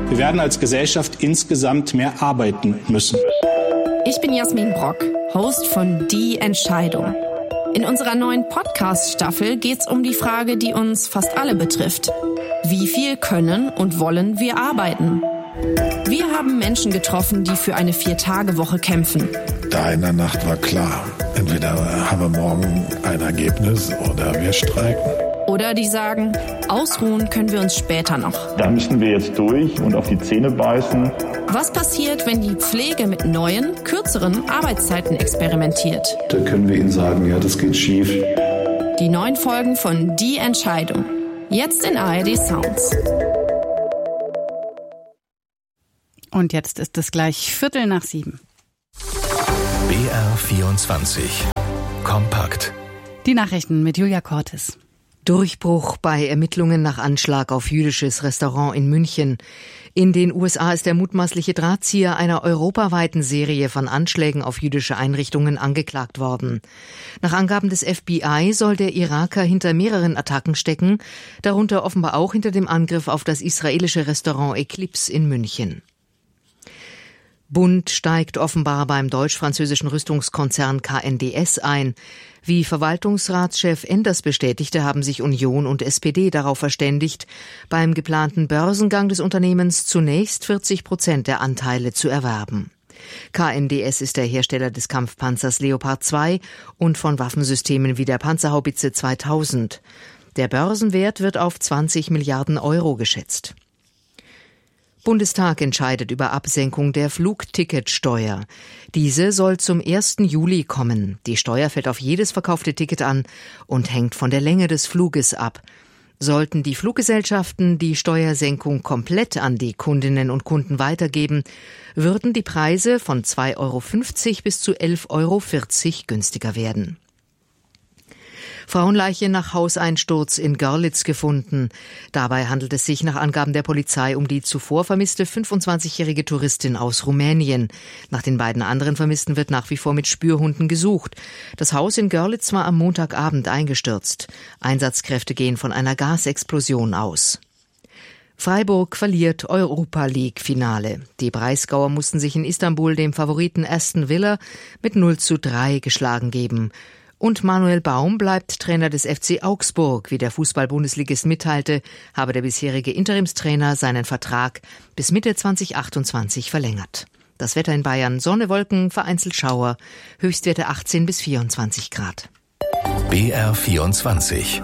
Wir werden als Gesellschaft insgesamt mehr arbeiten müssen. Ich bin Jasmin Brock, Host von Die Entscheidung. In unserer neuen Podcast-Staffel geht es um die Frage, die uns fast alle betrifft. Wie viel können und wollen wir arbeiten? Wir haben Menschen getroffen, die für eine 4-Tage-Woche kämpfen. Da in der Nacht war klar, entweder haben wir morgen ein Ergebnis oder wir streiken. Oder die sagen, ausruhen können wir uns später noch. Da müssen wir jetzt durch und auf die Zähne beißen. Was passiert, wenn die Pflege mit neuen, kürzeren Arbeitszeiten experimentiert? Da können wir Ihnen sagen, ja, das geht schief. Die neuen Folgen von Die Entscheidung. Jetzt in ARD Sounds. Und jetzt ist es gleich 6:45. BR24 Kompakt. Die Nachrichten mit Julia Cortes. Durchbruch bei Ermittlungen nach Anschlag auf jüdisches Restaurant in München. In den USA ist der mutmaßliche Drahtzieher einer europaweiten Serie von Anschlägen auf jüdische Einrichtungen angeklagt worden. Nach Angaben des FBI soll der Iraker hinter mehreren Attacken stecken, darunter offenbar auch hinter dem Angriff auf das israelische Restaurant Eclipse in München. Bund steigt offenbar beim deutsch-französischen Rüstungskonzern KNDS ein. Wie Verwaltungsratschef Enders bestätigte, haben sich Union und SPD darauf verständigt, beim geplanten Börsengang des Unternehmens zunächst 40% der Anteile zu erwerben. KNDS ist der Hersteller des Kampfpanzers Leopard 2 und von Waffensystemen wie der Panzerhaubitze 2000. Der Börsenwert wird auf 20 Milliarden Euro geschätzt. Bundestag entscheidet über Absenkung der Flugticketsteuer. Diese soll zum 1. Juli kommen. Die Steuer fällt auf jedes verkaufte Ticket an und hängt von der Länge des Fluges ab. Sollten die Fluggesellschaften die Steuersenkung komplett an die Kundinnen und Kunden weitergeben, würden die Preise von 2,50 € bis zu 11,40 € günstiger werden. Frauenleiche nach Hauseinsturz in Görlitz gefunden. Dabei handelt es sich nach Angaben der Polizei um die zuvor vermisste 25-jährige Touristin aus Rumänien. Nach den beiden anderen Vermissten wird nach wie vor mit Spürhunden gesucht. Das Haus in Görlitz war am Montagabend eingestürzt. Einsatzkräfte gehen von einer Gasexplosion aus. Freiburg verliert Europa-League-Finale. Die Breisgauer mussten sich in Istanbul dem Favoriten Aston Villa mit 0:3 geschlagen geben. Und Manuel Baum bleibt Trainer des FC Augsburg. Wie der Fußball-Bundesligist mitteilte, habe der bisherige Interimstrainer seinen Vertrag bis Mitte 2028 verlängert. Das Wetter in Bayern: Sonne, Wolken, vereinzelt Schauer, Höchstwerte 18 bis 24 Grad. BR24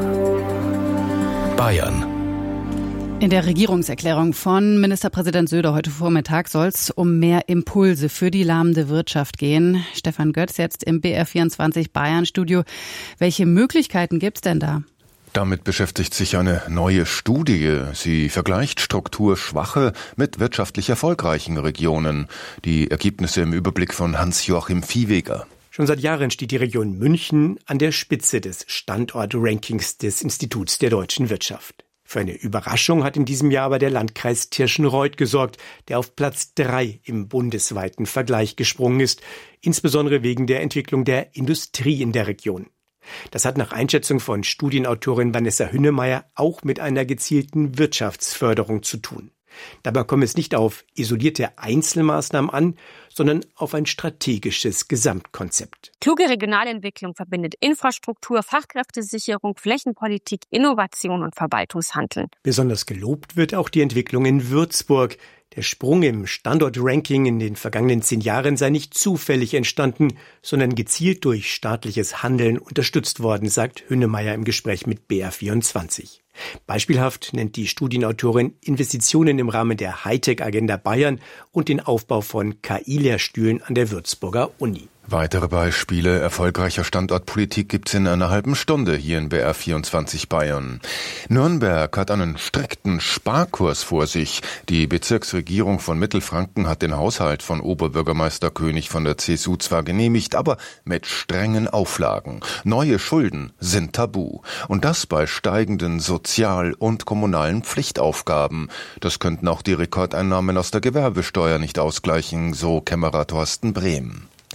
Bayern. In der Regierungserklärung von Ministerpräsident Söder heute Vormittag soll es um mehr Impulse für die lahmende Wirtschaft gehen. Stefan Götz jetzt im BR24 Bayern-Studio. Welche Möglichkeiten gibt's denn da? Damit beschäftigt sich eine neue Studie. Sie vergleicht strukturschwache mit wirtschaftlich erfolgreichen Regionen. Die Ergebnisse im Überblick von Hans-Joachim Viehweger. Schon seit Jahren steht die Region München an der Spitze des Standort-Rankings des Instituts der deutschen Wirtschaft. Für eine Überraschung hat in diesem Jahr aber der Landkreis Tirschenreuth gesorgt, der auf Platz 3 im bundesweiten Vergleich gesprungen ist, insbesondere wegen der Entwicklung der Industrie in der Region. Das hat nach Einschätzung von Studienautorin Vanessa Hünnemeyer auch mit einer gezielten Wirtschaftsförderung zu tun. Dabei kommt es nicht auf isolierte Einzelmaßnahmen an, sondern auf ein strategisches Gesamtkonzept. Kluge Regionalentwicklung verbindet Infrastruktur, Fachkräftesicherung, Flächenpolitik, Innovation und Verwaltungshandeln. Besonders gelobt wird auch die Entwicklung in Würzburg. Der Sprung im Standortranking in den vergangenen 10 Jahren sei nicht zufällig entstanden, sondern gezielt durch staatliches Handeln unterstützt worden, sagt Hünnemeyer im Gespräch mit BR24. Beispielhaft nennt die Studienautorin Investitionen im Rahmen der Hightech-Agenda Bayern und den Aufbau von KI-Lehrstühlen an der Würzburger Uni. Weitere Beispiele erfolgreicher Standortpolitik gibt's in einer halben Stunde hier in BR24 Bayern. Nürnberg hat einen strikten Sparkurs vor sich. Die Bezirksregierung von Mittelfranken hat den Haushalt von Oberbürgermeister König von der CSU zwar genehmigt, aber mit strengen Auflagen. Neue Schulden sind tabu. Und das bei steigenden Sozial- und kommunalen Pflichtaufgaben. Das könnten auch die Rekordeinnahmen aus der Gewerbesteuer nicht ausgleichen, so Kämmerer Thorsten Brehm.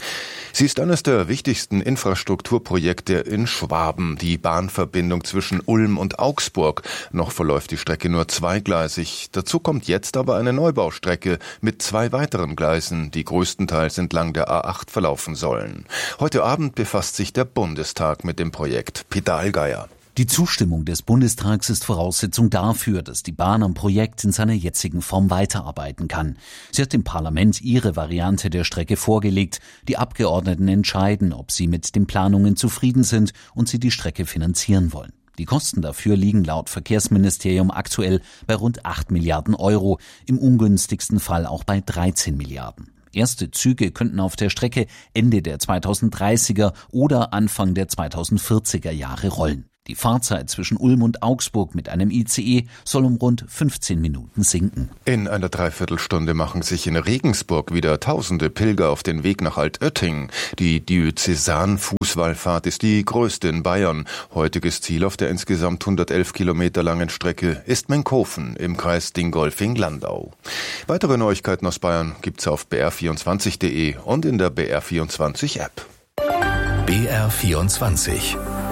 Sie ist eines der wichtigsten Infrastrukturprojekte in Schwaben, die Bahnverbindung zwischen Ulm und Augsburg. Noch verläuft die Strecke nur zweigleisig. Dazu kommt jetzt aber eine Neubaustrecke mit 2 weiteren Gleisen, die größtenteils entlang der A8 verlaufen sollen. Heute Abend befasst sich der Bundestag mit dem Projekt. Peter Allgeier. Die Zustimmung des Bundestags ist Voraussetzung dafür, dass die Bahn am Projekt in seiner jetzigen Form weiterarbeiten kann. Sie hat dem Parlament ihre Variante der Strecke vorgelegt. Die Abgeordneten entscheiden, ob sie mit den Planungen zufrieden sind und sie die Strecke finanzieren wollen. Die Kosten dafür liegen laut Verkehrsministerium aktuell bei rund 8 Milliarden Euro, im ungünstigsten Fall auch bei 13 Milliarden. Erste Züge könnten auf der Strecke Ende der 2030er oder Anfang der 2040er Jahre rollen. Die Fahrzeit zwischen Ulm und Augsburg mit einem ICE soll um rund 15 Minuten sinken. In einer Dreiviertelstunde machen sich in Regensburg wieder tausende Pilger auf den Weg nach Altötting. Die Diözesan-Fußwallfahrt ist die größte in Bayern. Heutiges Ziel auf der insgesamt 111 Kilometer langen Strecke ist Menkhofen im Kreis Dingolfing-Landau. Weitere Neuigkeiten aus Bayern gibt's auf br24.de und in der BR24-App. BR24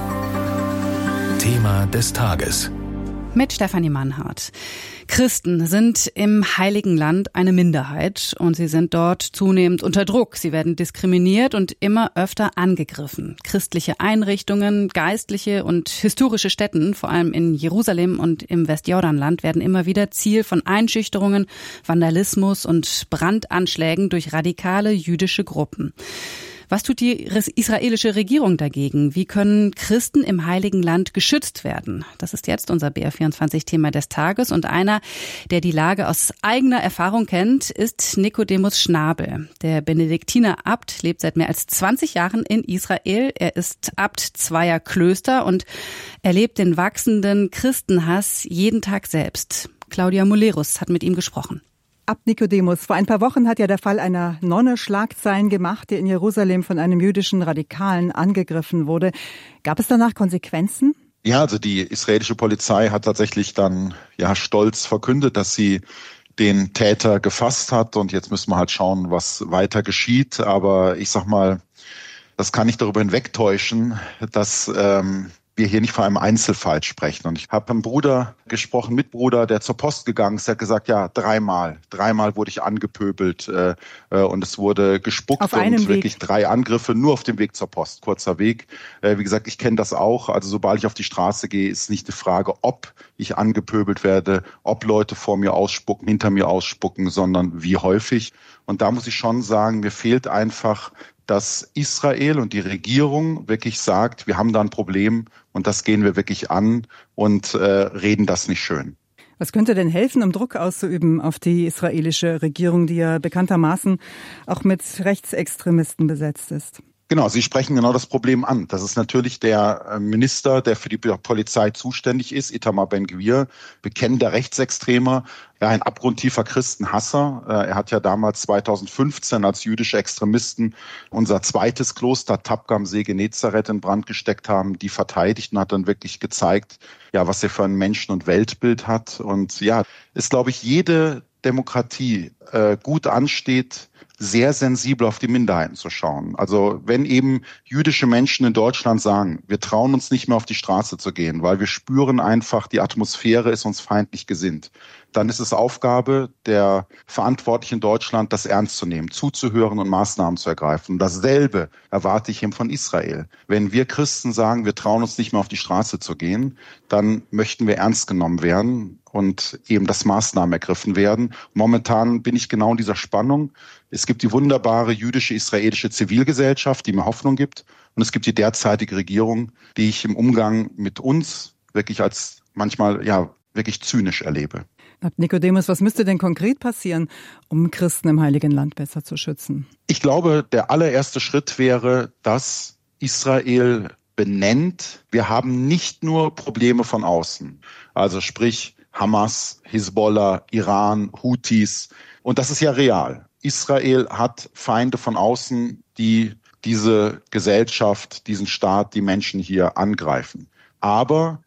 Thema des Tages. Mit Stefanie Mannhardt. Christen sind im Heiligen Land eine Minderheit und sie sind dort zunehmend unter Druck. Sie werden diskriminiert und immer öfter angegriffen. Christliche Einrichtungen, geistliche und historische Stätten, vor allem in Jerusalem und im Westjordanland, werden immer wieder Ziel von Einschüchterungen, Vandalismus und Brandanschlägen durch radikale jüdische Gruppen. Was tut die israelische Regierung dagegen? Wie können Christen im Heiligen Land geschützt werden? Das ist jetzt unser BR24-Thema des Tages. Und einer, der die Lage aus eigener Erfahrung kennt, ist Nikodemus Schnabel. Der Benediktiner-Abt lebt seit mehr als 20 Jahren in Israel. Er ist Abt zweier Klöster und erlebt den wachsenden Christenhass jeden Tag selbst. Claudia Mulerus hat mit ihm gesprochen. Abt Nikodemus, vor ein paar Wochen hat ja der Fall einer Nonne Schlagzeilen gemacht, die in Jerusalem von einem jüdischen Radikalen angegriffen wurde. Gab es danach Konsequenzen? Ja, also die israelische Polizei hat tatsächlich dann stolz verkündet, dass sie den Täter gefasst hat und jetzt müssen wir halt schauen, was weiter geschieht. Aber ich sag mal, das kann nicht darüber hinwegtäuschen, dass wir hier nicht von einem Einzelfall sprechen. Und ich habe einen Bruder gesprochen, Mitbruder, der zur Post gegangen ist, der hat gesagt, ja, dreimal wurde ich angepöbelt und es wurde gespuckt auf einem und wirklich 3 Angriffe nur auf dem Weg zur Post, kurzer Weg. Wie gesagt, ich kenne das auch. Also sobald ich auf die Straße gehe, ist nicht die Frage, ob ich angepöbelt werde, ob Leute vor mir ausspucken, hinter mir ausspucken, sondern wie häufig. Und da muss ich schon sagen, mir fehlt einfach, dass Israel und die Regierung wirklich sagt, wir haben da ein Problem und das gehen wir wirklich an und reden das nicht schön. Was könnte denn helfen, um Druck auszuüben auf die israelische Regierung, die ja bekanntermaßen auch mit Rechtsextremisten besetzt ist? Genau, Sie sprechen genau das Problem an. Das ist natürlich der Minister, der für die Polizei zuständig ist, Itamar Ben-Gvir, bekennender Rechtsextremer, ein abgrundtiefer Christenhasser. Er hat ja damals 2015 als jüdische Extremisten unser zweites Kloster Tabqa am See Genezareth in Brand gesteckt haben, die verteidigt und hat dann wirklich gezeigt, was er für ein Menschen- und Weltbild hat. Und ist, glaube ich, jede Demokratie gut ansteht, sehr sensibel auf die Minderheiten zu schauen. Also wenn eben jüdische Menschen in Deutschland sagen, wir trauen uns nicht mehr auf die Straße zu gehen, weil wir spüren einfach, die Atmosphäre ist uns feindlich gesinnt, dann ist es Aufgabe der Verantwortlichen in Deutschland, das ernst zu nehmen, zuzuhören und Maßnahmen zu ergreifen. Und dasselbe erwarte ich eben von Israel. Wenn wir Christen sagen, wir trauen uns nicht mehr auf die Straße zu gehen, dann möchten wir ernst genommen werden und eben, dass Maßnahmen ergriffen werden. Momentan bin ich genau in dieser Spannung. Es gibt die wunderbare jüdische israelische Zivilgesellschaft, die mir Hoffnung gibt. Und es gibt die derzeitige Regierung, die ich im Umgang mit uns wirklich als manchmal wirklich zynisch erlebe. Nikodemus, was müsste denn konkret passieren, um Christen im Heiligen Land besser zu schützen? Ich glaube, der allererste Schritt wäre, dass Israel benennt, wir haben nicht nur Probleme von außen, also sprich Hamas, Hisbollah, Iran, Houthis. Und das ist ja real. Israel hat Feinde von außen, die diese Gesellschaft, diesen Staat, die Menschen hier angreifen. Aber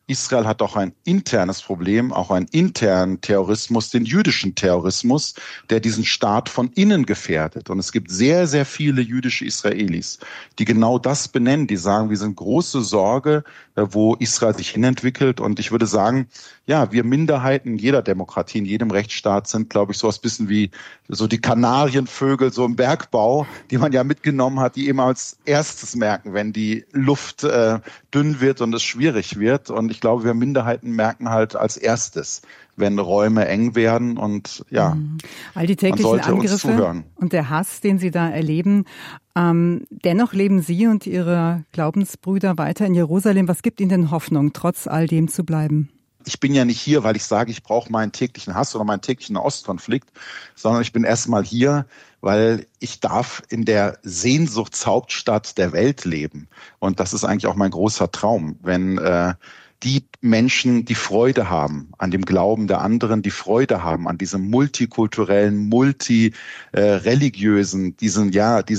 Israel hat auch ein internes Problem, auch einen internen Terrorismus, den jüdischen Terrorismus, der diesen Staat von innen gefährdet. Und es gibt sehr, sehr viele jüdische Israelis, die genau das benennen. Die sagen, wir sind große Sorge, wo Israel sich hinentwickelt. Und ich würde sagen, ja, wir Minderheiten in jeder Demokratie, in jedem Rechtsstaat sind, glaube ich, so ein bisschen wie so die Kanarienvögel so im Bergbau, die man ja mitgenommen hat, die immer als erstes merken, wenn die Luft dünn wird und es schwierig wird. Und ich glaube, wir Minderheiten merken halt als erstes, wenn Räume eng werden und ja, all die täglichen Angriffe und der Hass, den Sie da erleben. Dennoch leben Sie und Ihre Glaubensbrüder weiter in Jerusalem. Was gibt Ihnen denn Hoffnung, trotz all dem zu bleiben? Ich bin ja nicht hier, weil ich sage, ich brauche meinen täglichen Hass oder meinen täglichen Ostkonflikt, sondern ich bin erstmal hier, weil ich darf in der Sehnsuchtshauptstadt der Welt leben. Und das ist eigentlich auch mein großer Traum, wenn die Menschen, die Freude haben an dem Glauben der anderen, die Freude haben an diesem multikulturellen, multireligiösen, diesen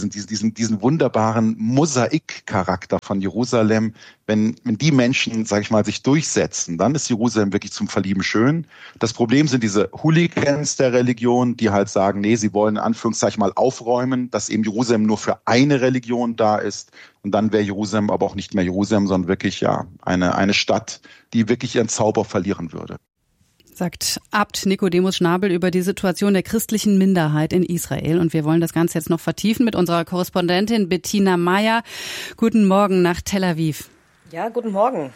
wunderbaren Mosaikcharakter von Jerusalem. Wenn die Menschen, sage ich mal, sich durchsetzen, dann ist Jerusalem wirklich zum Verlieben schön. Das Problem sind diese Hooligans der Religion, die halt sagen, nee, sie wollen in Anführungszeichen mal aufräumen, dass eben Jerusalem nur für eine Religion da ist. Und dann wäre Jerusalem aber auch nicht mehr Jerusalem, sondern wirklich ja eine Stadt, die wirklich ihren Zauber verlieren würde. Sagt Abt Nikodemus Schnabel über die Situation der christlichen Minderheit in Israel. Und wir wollen das Ganze jetzt noch vertiefen mit unserer Korrespondentin Bettina Meyer. Guten Morgen nach Tel Aviv. Ja, guten Morgen.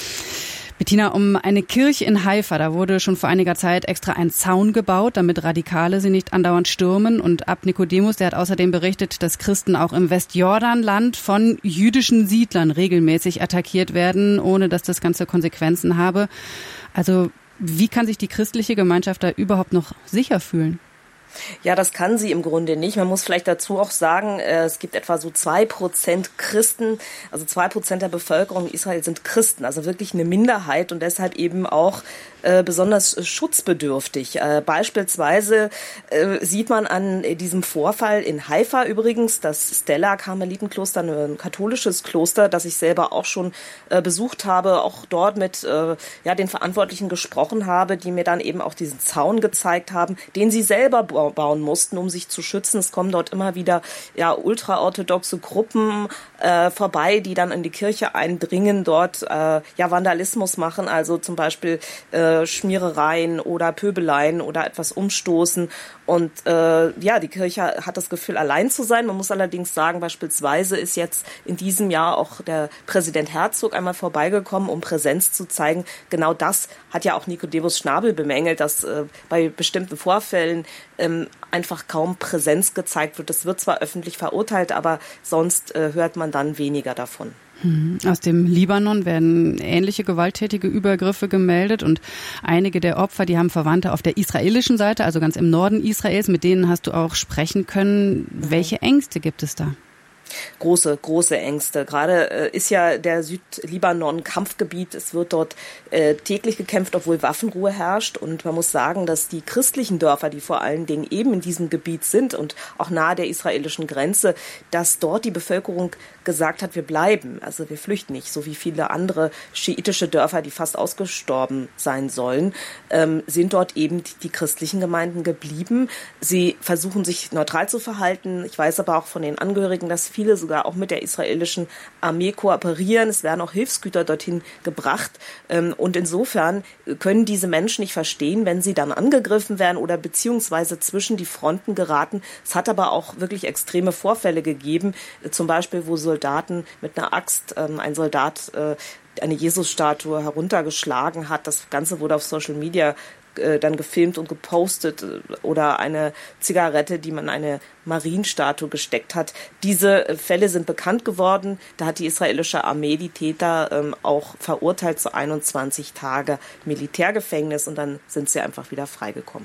Bettina, um eine Kirche in Haifa, da wurde schon vor einiger Zeit extra ein Zaun gebaut, damit Radikale sie nicht andauernd stürmen. Und Abt Nikodemus, der hat außerdem berichtet, dass Christen auch im Westjordanland von jüdischen Siedlern regelmäßig attackiert werden, ohne dass das Ganze Konsequenzen habe. Also wie kann sich die christliche Gemeinschaft da überhaupt noch sicher fühlen? Ja, das kann sie im Grunde nicht. Man muss vielleicht dazu auch sagen, es gibt etwa so 2% Christen, also 2% der Bevölkerung in Israel sind Christen, also wirklich eine Minderheit und deshalb eben auch besonders schutzbedürftig. Beispielsweise sieht man an diesem Vorfall in Haifa übrigens, das Stella-Karmelitenkloster, ein katholisches Kloster, das ich selber auch schon besucht habe, auch dort mit den Verantwortlichen gesprochen habe, die mir dann eben auch diesen Zaun gezeigt haben, den sie selber bauen mussten, um sich zu schützen. Es kommen dort immer wieder ultraorthodoxe Gruppen vorbei, die dann in die Kirche eindringen, dort Vandalismus machen, also zum Beispiel Schmierereien oder Pöbeleien oder etwas umstoßen. Und die Kirche hat das Gefühl, allein zu sein. Man muss allerdings sagen, beispielsweise ist jetzt in diesem Jahr auch der Präsident Herzog einmal vorbeigekommen, um Präsenz zu zeigen. Genau das hat ja auch Nikodemus Schnabel bemängelt, dass bei bestimmten Vorfällen einfach kaum Präsenz gezeigt wird. Das wird zwar öffentlich verurteilt, aber sonst hört man dann weniger davon. Aus dem Libanon werden ähnliche gewalttätige Übergriffe gemeldet und einige der Opfer, die haben Verwandte auf der israelischen Seite, also ganz im Norden Israels. Mit denen hast du auch sprechen können. Welche Ängste gibt es da? Große Ängste. Gerade ist ja der Südlibanon Kampfgebiet. Es wird dort täglich gekämpft, obwohl Waffenruhe herrscht. Und man muss sagen, dass die christlichen Dörfer, die vor allen Dingen eben in diesem Gebiet sind und auch nahe der israelischen Grenze, dass dort die Bevölkerung gesagt hat, wir bleiben, also wir flüchten nicht, so wie viele andere schiitische Dörfer, die fast ausgestorben sein sollen, sind dort eben die christlichen Gemeinden geblieben. Sie versuchen sich neutral zu verhalten. Ich weiß aber auch von den Angehörigen, dass viele sogar auch mit der israelischen Armee kooperieren. Es werden auch Hilfsgüter dorthin gebracht. Und insofern können diese Menschen nicht verstehen, wenn sie dann angegriffen werden oder beziehungsweise zwischen die Fronten geraten. Es hat aber auch wirklich extreme Vorfälle gegeben, zum Beispiel, wo Soldaten mit einer Axt, ein Soldat eine Jesus-Statue heruntergeschlagen hat. Das Ganze wurde auf Social Media dann gefilmt und gepostet oder eine Zigarette, die man eine Marienstatue gesteckt hat. Diese Fälle sind bekannt geworden. Da hat die israelische Armee die Täter auch verurteilt zu 21 Tage Militärgefängnis und dann sind sie einfach wieder freigekommen.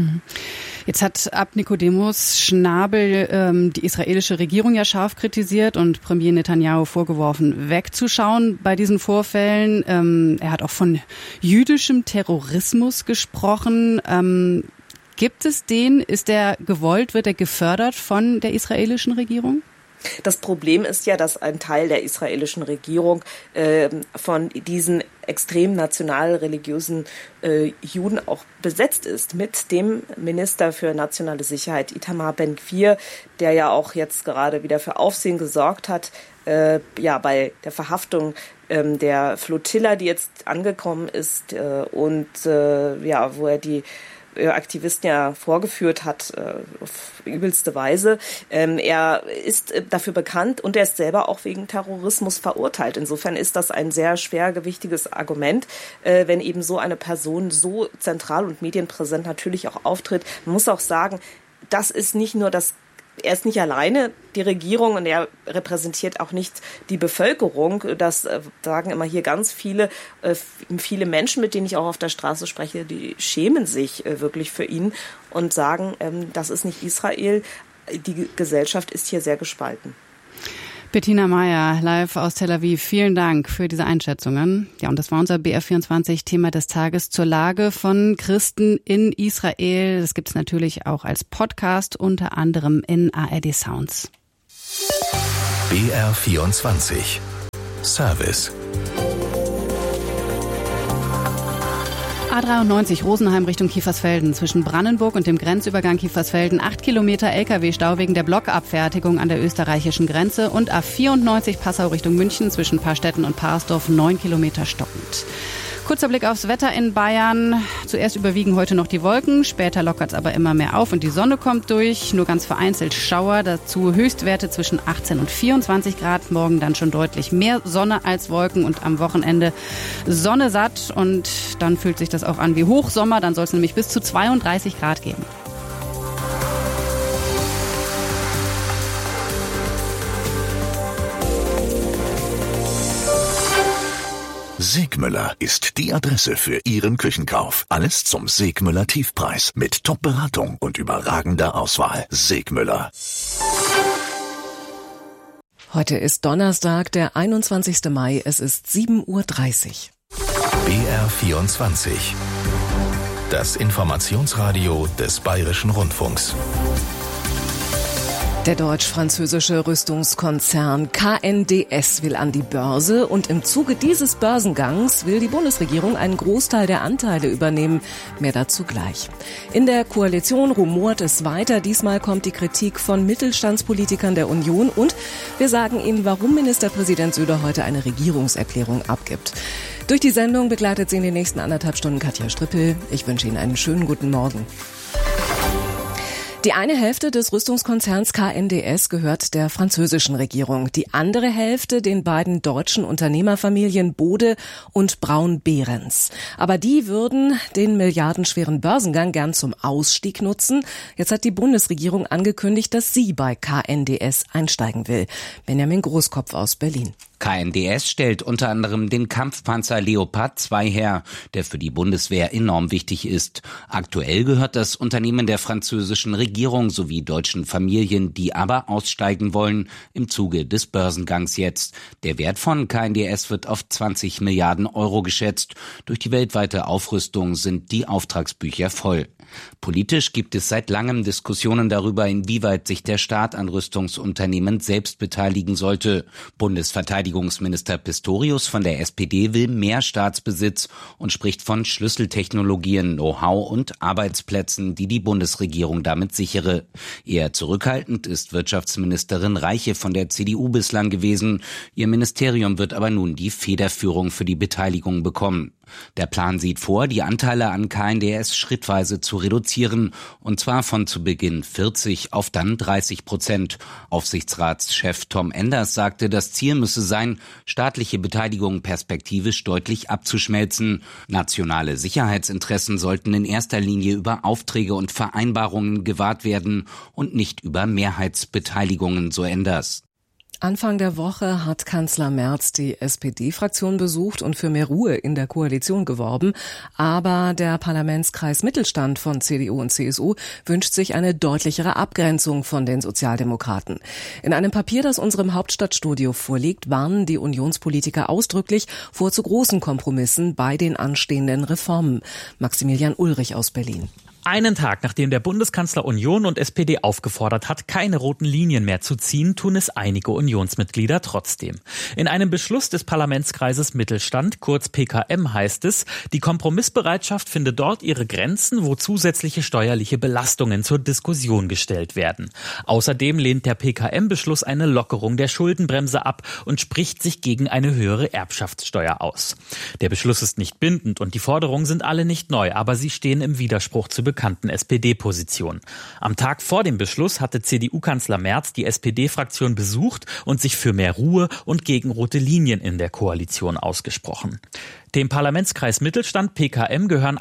Jetzt hat Abt Nikodemus Schnabel die israelische Regierung ja scharf kritisiert und Premier Netanyahu vorgeworfen, wegzuschauen bei diesen Vorfällen. Er hat auch von jüdischem Terrorismus gesprochen. Gibt es den? Ist der gewollt? Wird er gefördert von der israelischen Regierung? Das Problem ist ja, dass ein Teil der israelischen Regierung von diesen extrem national-religiösen Juden auch besetzt ist, mit dem Minister für nationale Sicherheit Itamar Ben-Gvir, der ja auch jetzt gerade wieder für Aufsehen gesorgt hat, bei der Verhaftung der Flotilla, die jetzt angekommen ist wo er die Aktivisten ja vorgeführt hat, auf übelste Weise. Er ist dafür bekannt und er ist selber auch wegen Terrorismus verurteilt. Insofern ist das ein sehr schwergewichtiges Argument, wenn eben so eine Person so zentral und medienpräsent natürlich auch auftritt. Man muss auch sagen, das ist nicht nur er ist nicht alleine die Regierung und er repräsentiert auch nicht die Bevölkerung. Das sagen immer hier ganz viele Menschen, mit denen ich auch auf der Straße spreche, die schämen sich wirklich für ihn und sagen, das ist nicht Israel. Die Gesellschaft ist hier sehr gespalten. Bettina Meyer, live aus Tel Aviv. Vielen Dank für diese Einschätzungen. Ja, und das war unser BR24-Thema des Tages zur Lage von Christen in Israel. Das gibt es natürlich auch als Podcast, unter anderem in ARD Sounds. BR24 Service. A93 Rosenheim Richtung Kiefersfelden. Zwischen Brandenburg und dem Grenzübergang Kiefersfelden 8 Kilometer LKW-Stau wegen der Blockabfertigung an der österreichischen Grenze. Und A94 Passau Richtung München zwischen Paarstetten und Parsdorf 9 Kilometer stockend. Kurzer Blick aufs Wetter in Bayern. Zuerst überwiegen heute noch die Wolken, später lockert es aber immer mehr auf und die Sonne kommt durch. Nur ganz vereinzelt Schauer, dazu Höchstwerte zwischen 18 und 24 Grad. Morgen dann schon deutlich mehr Sonne als Wolken und am Wochenende Sonne satt. Und dann fühlt sich das auch an wie Hochsommer. Dann soll es nämlich bis zu 32 Grad geben. Segmüller ist die Adresse für Ihren Küchenkauf. Alles zum Segmüller Tiefpreis mit Top-Beratung und überragender Auswahl. Segmüller. Heute ist Donnerstag, der 21. Mai. Es ist 7:30 Uhr. BR24. Das Informationsradio des Bayerischen Rundfunks. Der deutsch-französische Rüstungskonzern KNDS will an die Börse und im Zuge dieses Börsengangs will die Bundesregierung einen Großteil der Anteile übernehmen. Mehr dazu gleich. In der Koalition rumort es weiter. Diesmal kommt die Kritik von Mittelstandspolitikern der Union und wir sagen Ihnen, warum Ministerpräsident Söder heute eine Regierungserklärung abgibt. Durch die Sendung begleitet Sie in den nächsten 1,5 Stunden Katja Strippel. Ich wünsche Ihnen einen schönen guten Morgen. Die eine Hälfte des Rüstungskonzerns KNDS gehört der französischen Regierung, die andere Hälfte den beiden deutschen Unternehmerfamilien Bode und Braun-Behrens. Aber die würden den milliardenschweren Börsengang gern zum Ausstieg nutzen. Jetzt hat die Bundesregierung angekündigt, dass sie bei KNDS einsteigen will. Benjamin Großkopf aus Berlin. KNDS stellt unter anderem den Kampfpanzer Leopard 2 her, der für die Bundeswehr enorm wichtig ist. Aktuell gehört das Unternehmen der französischen Regierung sowie deutschen Familien, die aber aussteigen wollen, im Zuge des Börsengangs jetzt. Der Wert von KNDS wird auf 20 Milliarden Euro geschätzt. Durch die weltweite Aufrüstung sind die Auftragsbücher voll. Politisch gibt es seit langem Diskussionen darüber, inwieweit sich der Staat an Rüstungsunternehmen selbst beteiligen sollte. Bundesverteidigungsminister Pistorius von der SPD will mehr Staatsbesitz und spricht von Schlüsseltechnologien, Know-how und Arbeitsplätzen, die die Bundesregierung damit sichere. Eher zurückhaltend ist Wirtschaftsministerin Reiche von der CDU bislang gewesen. Ihr Ministerium wird aber nun die Federführung für die Beteiligung bekommen. Der Plan sieht vor, die Anteile an KNDS schrittweise zu reduzieren, und zwar von zu Beginn 40 auf dann 30%. Aufsichtsratschef Tom Enders sagte, das Ziel müsse sein, staatliche Beteiligung perspektivisch deutlich abzuschmelzen. Nationale Sicherheitsinteressen sollten in erster Linie über Aufträge und Vereinbarungen gewahrt werden und nicht über Mehrheitsbeteiligungen, so Enders. Anfang der Woche hat Kanzler Merz die SPD-Fraktion besucht und für mehr Ruhe in der Koalition geworben. Aber der Parlamentskreis Mittelstand von CDU und CSU wünscht sich eine deutlichere Abgrenzung von den Sozialdemokraten. In einem Papier, das unserem Hauptstadtstudio vorliegt, warnen die Unionspolitiker ausdrücklich vor zu großen Kompromissen bei den anstehenden Reformen. Maximilian Ulrich aus Berlin. Einen Tag, nachdem der Bundeskanzler Union und SPD aufgefordert hat, keine roten Linien mehr zu ziehen, tun es einige Unionsmitglieder trotzdem. In einem Beschluss des Parlamentskreises Mittelstand, kurz PKM, heißt es, die Kompromissbereitschaft finde dort ihre Grenzen, wo zusätzliche steuerliche Belastungen zur Diskussion gestellt werden. Außerdem lehnt der PKM-Beschluss eine Lockerung der Schuldenbremse ab und spricht sich gegen eine höhere Erbschaftssteuer aus. Der Beschluss ist nicht bindend und die Forderungen sind alle nicht neu, aber sie stehen im Widerspruch zu bekannten SPD-Positionen. Am Tag vor dem Beschluss hatte CDU-Kanzler Merz die SPD-Fraktion besucht und sich für mehr Ruhe und gegen rote Linien in der Koalition ausgesprochen. Dem Parlamentskreis Mittelstand PKM gehören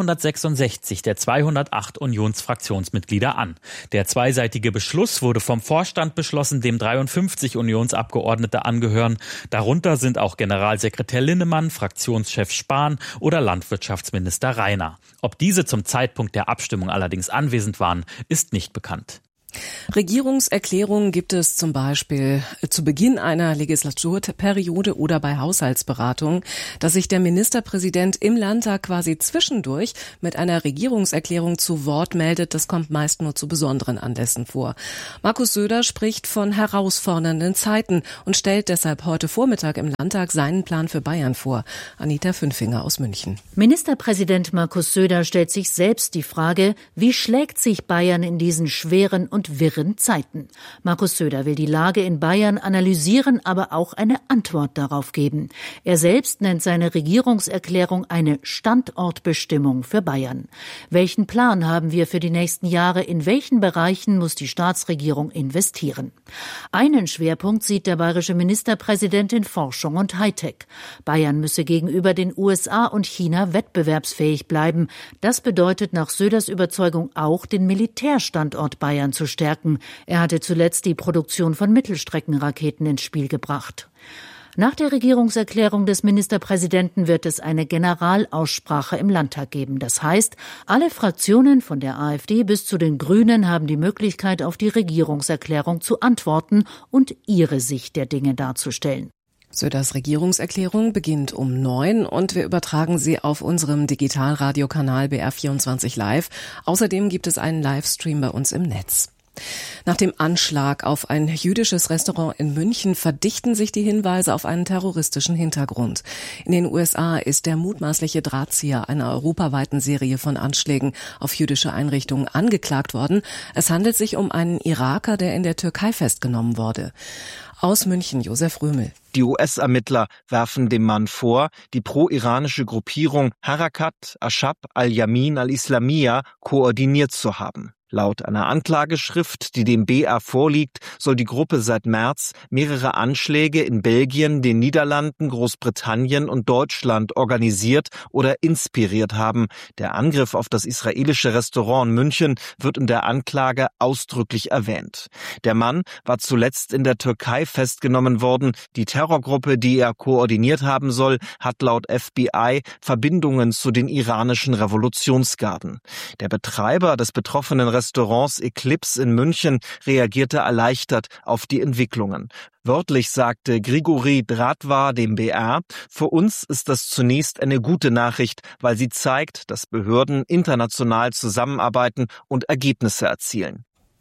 166 der 208 Unionsfraktionsmitglieder an. Der zweiseitige Beschluss wurde vom Vorstand beschlossen, dem 53 Unionsabgeordnete angehören. Darunter sind auch Generalsekretär Linnemann, Fraktionschef Spahn oder Landwirtschaftsminister Rainer. Ob diese zum Zeitpunkt der Abstimmung allerdings anwesend waren, ist nicht bekannt. Regierungserklärungen gibt es zum Beispiel zu Beginn einer Legislaturperiode oder bei Haushaltsberatungen. Dass sich der Ministerpräsident im Landtag quasi zwischendurch mit einer Regierungserklärung zu Wort meldet, das kommt meist nur zu besonderen Anlässen vor. Markus Söder spricht von herausfordernden Zeiten und stellt deshalb heute Vormittag im Landtag seinen Plan für Bayern vor. Anita Fünfinger aus München. Ministerpräsident Markus Söder stellt sich selbst die Frage, wie schlägt sich Bayern in diesen schweren und wirren Zeiten. Markus Söder will die Lage in Bayern analysieren, aber auch eine Antwort darauf geben. Er selbst nennt seine Regierungserklärung eine Standortbestimmung für Bayern. Welchen Plan haben wir für die nächsten Jahre? In welchen Bereichen muss die Staatsregierung investieren? Einen Schwerpunkt sieht der bayerische Ministerpräsident in Forschung und Hightech. Bayern müsse gegenüber den USA und China wettbewerbsfähig bleiben. Das bedeutet nach Söders Überzeugung auch, den Militärstandort Bayern zu stärken. Er hatte zuletzt die Produktion von Mittelstreckenraketen ins Spiel gebracht. Nach der Regierungserklärung des Ministerpräsidenten wird es eine Generalaussprache im Landtag geben. Das heißt, alle Fraktionen von der AfD bis zu den Grünen haben die Möglichkeit, auf die Regierungserklärung zu antworten und ihre Sicht der Dinge darzustellen. Söders Regierungserklärung beginnt um 9 und wir übertragen sie auf unserem Digitalradiokanal BR24 Live. Außerdem gibt es einen Livestream bei uns im Netz. Nach dem Anschlag auf ein jüdisches Restaurant in München verdichten sich die Hinweise auf einen terroristischen Hintergrund. In den USA ist der mutmaßliche Drahtzieher einer europaweiten Serie von Anschlägen auf jüdische Einrichtungen angeklagt worden. Es handelt sich um einen Iraker, der in der Türkei festgenommen wurde. Aus München, Josef Römel. Die US-Ermittler werfen dem Mann vor, die pro-iranische Gruppierung Harakat Ashab al-Yamin al-Islamiyya koordiniert zu haben. Laut einer Anklageschrift, die dem BR vorliegt, soll die Gruppe seit März mehrere Anschläge in Belgien, den Niederlanden, Großbritannien und Deutschland organisiert oder inspiriert haben. Der Angriff auf das israelische Restaurant in München wird in der Anklage ausdrücklich erwähnt. Der Mann war zuletzt in der Türkei festgenommen worden. Die Terrorgruppe, die er koordiniert haben soll, hat laut FBI Verbindungen zu den iranischen Revolutionsgarden. Der Betreiber des betroffenen Restaurants Eclipse in München reagierte erleichtert auf die Entwicklungen. Wörtlich sagte Grigori Dratwa dem BR, für uns ist das zunächst eine gute Nachricht, weil sie zeigt, dass Behörden international zusammenarbeiten und Ergebnisse erzielen.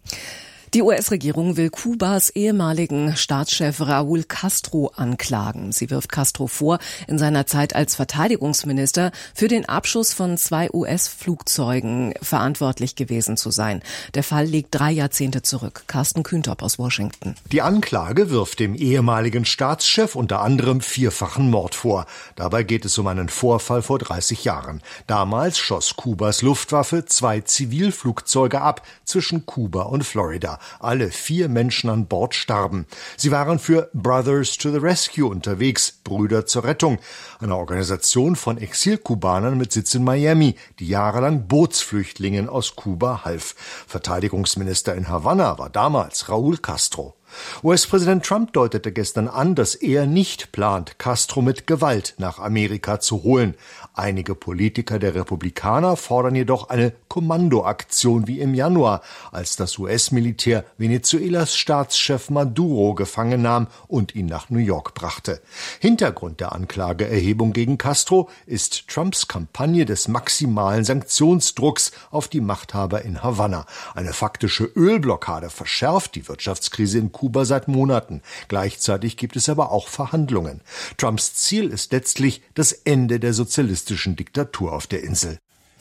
Die US-Regierung will Kubas ehemaligen Staatschef Raúl Castro anklagen. Sie wirft Castro vor, in seiner Zeit als Verteidigungsminister für den Abschuss von 2 US-Flugzeugen verantwortlich gewesen zu sein. Der Fall liegt 3 Jahrzehnte zurück. Carsten Kühntop aus Washington. Die Anklage wirft dem ehemaligen Staatschef unter anderem 4-fachen Mord vor. Dabei geht es um einen Vorfall vor 30 Jahren. Damals schoss Kubas Luftwaffe 2 Zivilflugzeuge ab zwischen Kuba und Florida. Alle 4 Menschen an Bord starben. Sie waren für Brothers to the Rescue unterwegs, Brüder zur Rettung, einer Organisation von Exilkubanern mit Sitz in Miami, die jahrelang Bootsflüchtlingen aus Kuba half. Verteidigungsminister in Havanna war damals Raúl Castro. US-Präsident Trump deutete gestern an, dass er nicht plant, Castro mit Gewalt nach Amerika zu holen. Einige Politiker der Republikaner fordern jedoch eine Kommandoaktion wie im Januar, als das US-Militär Venezuelas Staatschef Maduro gefangen nahm und ihn nach New York brachte. Hintergrund der Anklageerhebung gegen Castro ist Trumps Kampagne des maximalen Sanktionsdrucks auf die Machthaber in Havanna. Eine faktische Ölblockade verschärft die Wirtschaftskrise in Kuba seit Monaten. Gleichzeitig gibt es aber auch Verhandlungen. Trumps Ziel ist letztlich das Ende der sozialistischen Diktatur auf der Insel.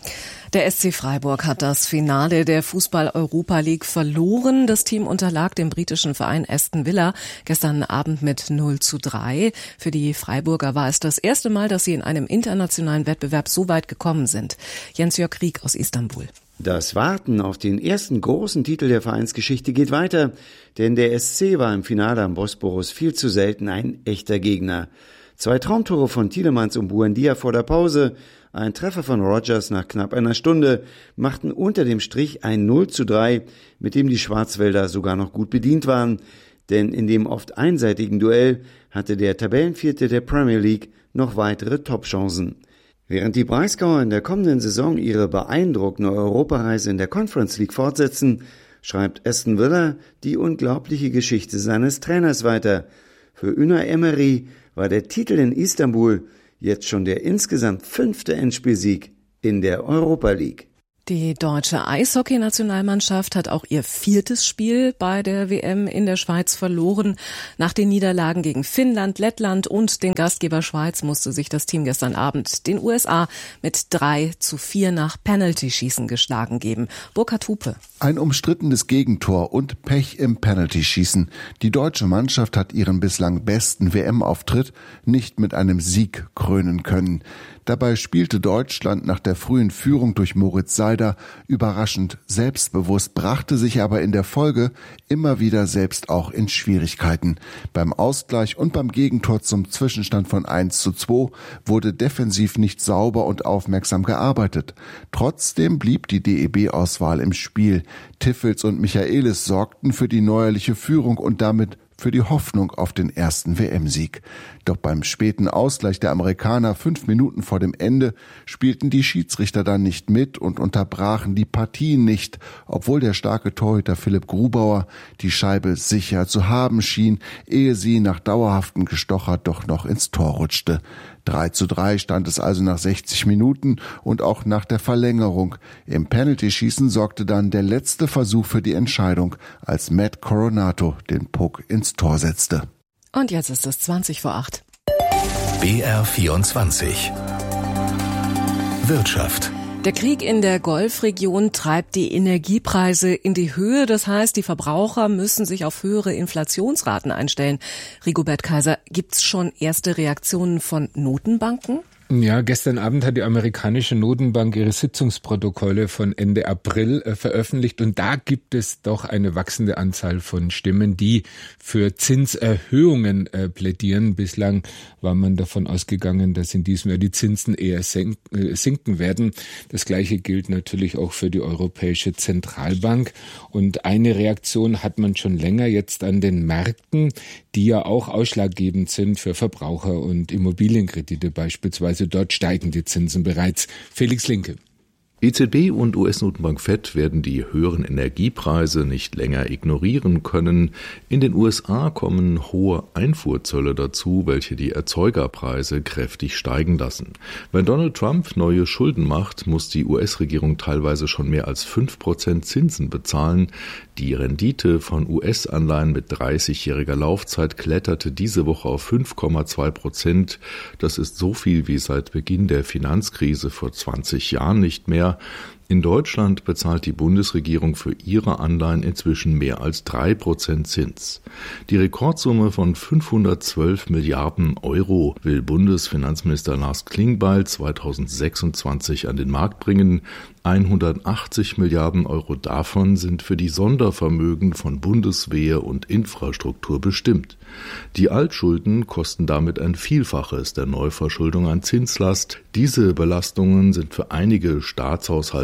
Der SC Freiburg hat das Finale der Fußball-Europa League verloren. Das Team unterlag dem britischen Verein Aston Villa gestern Abend mit 0:3. Für die Freiburger war es das erste Mal, dass sie in einem internationalen Wettbewerb so weit gekommen sind. Jens-Jörg Rieck aus Istanbul. Das Warten auf den ersten großen Titel der Vereinsgeschichte geht weiter, denn der SC war im Finale am Bosporus viel zu selten ein echter Gegner. 2 Traumtore von Tielemans und Buendia vor der Pause, ein Treffer von Rogers nach knapp einer Stunde machten unter dem Strich ein 0:3, mit dem die Schwarzwälder sogar noch gut bedient waren, denn in dem oft einseitigen Duell hatte der Tabellenvierte der Premier League noch weitere Topchancen. Während die Breisgauer in der kommenden Saison ihre beeindruckende Europareise in der Conference League fortsetzen, schreibt Aston Villa die unglaubliche Geschichte seines Trainers weiter. Für Unai Emery war der Titel in Istanbul jetzt schon der insgesamt 5. Endspielsieg in der Europa League. Die deutsche Eishockey-Nationalmannschaft hat auch ihr 4. Spiel bei der WM in der Schweiz verloren. Nach den Niederlagen gegen Finnland, Lettland und den Gastgeber Schweiz musste sich das Team gestern Abend den USA mit 3:4 nach Penalty-Schießen geschlagen geben. Burkhard Hupe. Ein umstrittenes Gegentor und Pech im Penalty-Schießen. Die deutsche Mannschaft hat ihren bislang besten WM-Auftritt nicht mit einem Sieg krönen können. Dabei spielte Deutschland nach der frühen Führung durch Moritz Seider überraschend selbstbewusst, brachte sich aber in der Folge immer wieder selbst auch in Schwierigkeiten. Beim Ausgleich und beim Gegentor zum Zwischenstand von 1:2 wurde defensiv nicht sauber und aufmerksam gearbeitet. Trotzdem blieb die DEB-Auswahl im Spiel. Tiffels und Michaelis sorgten für die neuerliche Führung und damit für die Hoffnung auf den ersten WM-Sieg. Doch beim späten Ausgleich der Amerikaner 5 Minuten vor dem Ende spielten die Schiedsrichter dann nicht mit und unterbrachen die Partie nicht, obwohl der starke Torhüter Philipp Grubauer die Scheibe sicher zu haben schien, ehe sie nach dauerhaftem Gestocher doch noch ins Tor rutschte. 3:3 stand es also nach 60 Minuten und auch nach der Verlängerung. Im Penalty-Schießen sorgte dann der letzte Versuch für die Entscheidung, als Matt Coronato den Puck ins Tor setzte. Und jetzt ist es 20:08. BR24 Wirtschaft. Der Krieg in der Golfregion treibt die Energiepreise in die Höhe. Das heißt, die Verbraucher müssen sich auf höhere Inflationsraten einstellen. Rigobert Kaiser, gibt's schon erste Reaktionen von Notenbanken? Ja, gestern Abend hat die amerikanische Notenbank ihre Sitzungsprotokolle von Ende April veröffentlicht und da gibt es doch eine wachsende Anzahl von Stimmen, die für Zinserhöhungen plädieren. Bislang war man davon ausgegangen, dass in diesem Jahr die Zinsen eher sinken werden. Das Gleiche gilt natürlich auch für die Europäische Zentralbank. Und eine Reaktion hat man schon länger jetzt an den Märkten, die ja auch ausschlaggebend sind für Verbraucher und Immobilienkredite beispielsweise. Dort steigen die Zinsen bereits. Felix Linke. EZB und US-Notenbank Fed werden die höheren Energiepreise nicht länger ignorieren können. In den USA kommen hohe Einfuhrzölle dazu, welche die Erzeugerpreise kräftig steigen lassen. Wenn Donald Trump neue Schulden macht, muss die US-Regierung teilweise schon mehr als 5% Zinsen bezahlen. Die Rendite von US-Anleihen mit 30-jähriger Laufzeit kletterte diese Woche auf 5,2%. Das ist so viel wie seit Beginn der Finanzkrise vor 20 Jahren nicht mehr. In Deutschland bezahlt die Bundesregierung für ihre Anleihen inzwischen mehr als 3% Zins. Die Rekordsumme von 512 Milliarden Euro will Bundesfinanzminister Lars Klingbeil 2026 an den Markt bringen. 180 Milliarden Euro davon sind für die Sondervermögen von Bundeswehr und Infrastruktur bestimmt. Die Altschulden kosten damit ein Vielfaches der Neuverschuldung an Zinslast. Diese Belastungen sind für einige Staatshaushalte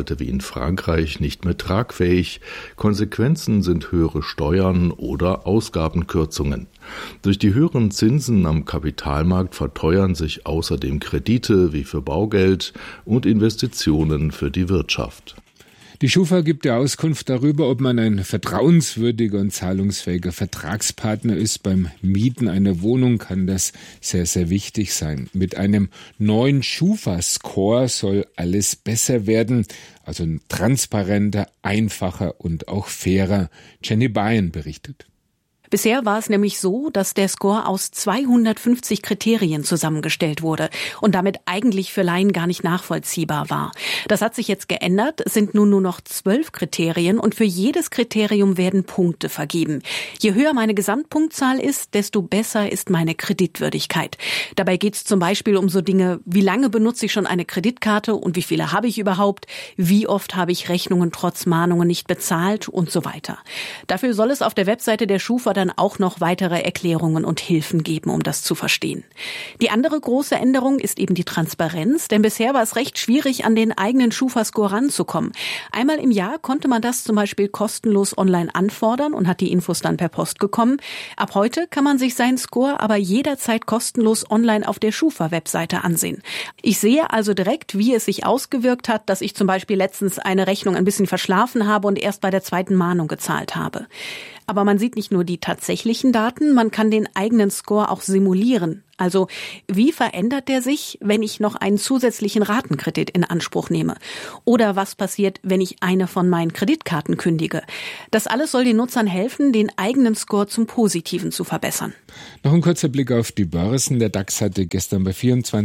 Variante wie in Frankreich nicht mehr tragfähig. Konsequenzen sind höhere Steuern oder Ausgabenkürzungen. Durch die höheren Zinsen am Kapitalmarkt verteuern sich außerdem Kredite wie für Baugeld und Investitionen für die Wirtschaft. Die Schufa gibt ja Auskunft darüber, ob man ein vertrauenswürdiger und zahlungsfähiger Vertragspartner ist. Beim Mieten einer Wohnung kann das sehr, sehr wichtig sein. Mit einem neuen Schufa-Score soll alles besser werden, also transparenter, einfacher und auch fairer. Jenny Bayern berichtet. Bisher war es nämlich so, dass der Score aus 250 Kriterien zusammengestellt wurde und damit eigentlich für Laien gar nicht nachvollziehbar war. Das hat sich jetzt geändert. Es sind nun nur noch 12 Kriterien und für jedes Kriterium werden Punkte vergeben. Je höher meine Gesamtpunktzahl ist, desto besser ist meine Kreditwürdigkeit. Dabei geht es zum Beispiel um so Dinge, wie lange benutze ich schon eine Kreditkarte und wie viele habe ich überhaupt, wie oft habe ich Rechnungen trotz Mahnungen nicht bezahlt und so weiter. Dafür soll es auf der Webseite der Schufa dann auch noch weitere Erklärungen und Hilfen geben, um das zu verstehen. Die andere große Änderung ist eben die Transparenz, denn bisher war es recht schwierig, an den eigenen Schufa-Score ranzukommen. Einmal im Jahr konnte man das zum Beispiel kostenlos online anfordern und hat die Infos dann per Post bekommen. Ab heute kann man sich seinen Score aber jederzeit kostenlos online auf der Schufa-Webseite ansehen. Ich sehe also direkt, wie es sich ausgewirkt hat, dass ich zum Beispiel letztens eine Rechnung ein bisschen verschlafen habe und erst bei der zweiten Mahnung gezahlt habe. Aber man sieht nicht nur die tatsächlichen Daten, man kann den eigenen Score auch simulieren. Also wie verändert der sich, wenn ich noch einen zusätzlichen Ratenkredit in Anspruch nehme? Oder was passiert, wenn ich eine von meinen Kreditkarten kündige? Das alles soll den Nutzern helfen, den eigenen Score zum Positiven zu verbessern. Noch ein kurzer Blick auf die Börsen. Der DAX hatte gestern bei